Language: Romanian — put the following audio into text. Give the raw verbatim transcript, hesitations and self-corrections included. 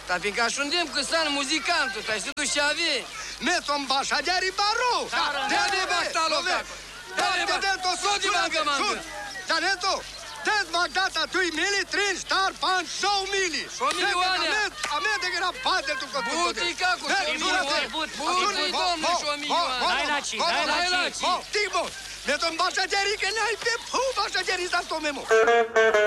Dar fiindcă așundem că san muzicantul, tai se tu șavi. Me som bașageri baru. Dă-ne bastalo, caco. Dă-ne bastalo. Sodi manca manca. Janeto, des magdata tui mili, trin, star, pan, show mili. Show milioane. A mea de era pate tu cu tu. Buti, caco, show milioane. Buti, domnule, show milioane. Dai la ci, dai la ci. Timo, me som bașageri că n-ai pe pu bașageri sa to memo.